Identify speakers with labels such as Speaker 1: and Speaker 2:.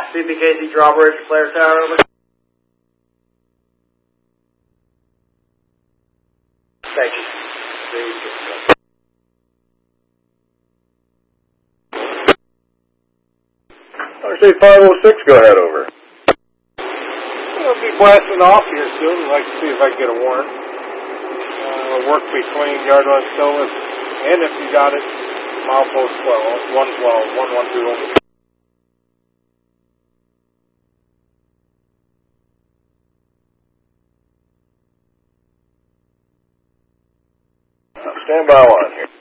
Speaker 1: CPKC drop bridge for Flair Tower, over. Thank you.
Speaker 2: RC 506, go ahead, over.
Speaker 3: I'll be blasting off here soon. I'd like to see if I can get a warrant. Work between Yardline Stillness and, if you got it, milepost 12, 112, 112.
Speaker 2: Stand by line here.